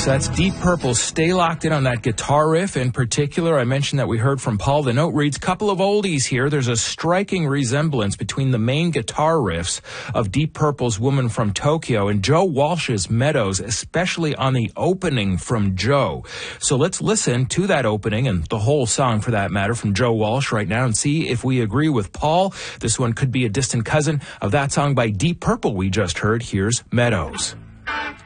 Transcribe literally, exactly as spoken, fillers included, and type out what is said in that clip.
So that's Deep Purple. Stay locked in on that guitar riff. In particular, I mentioned that we heard from Paul. The note reads, couple of oldies here. There's a striking resemblance between the main guitar riffs of Deep Purple's Woman from Tokyo and Joe Walsh's Meadows, especially on the opening from Joe. So let's listen to that opening and the whole song, for that matter, from Joe Walsh right now and see if we agree with Paul. This one could be a distant cousin of that song by Deep Purple we just heard. Here's Meadows.